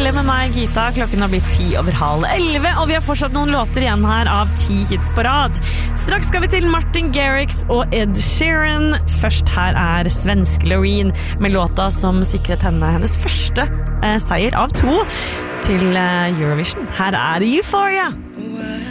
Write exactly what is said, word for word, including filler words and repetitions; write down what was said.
kvelde med meg, Gita. Klokken har blitt ti over halv elleve, og vi har fortsatt noen låter igjen her av ti hits på rad. Straks skal vi til Martin Garrix og Ed Sheeran. Først her er svenske Loreen med låta som sikret henne hennes første eh, seier av to til eh, Eurovision. Her er Euphoria.